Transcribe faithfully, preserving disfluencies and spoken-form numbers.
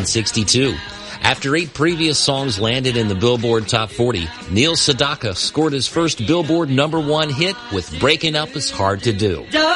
sixty-two. After eight previous songs landed in the Billboard Top forty, Neil Sedaka scored his first Billboard number one hit with Breaking Up Is Hard to Do.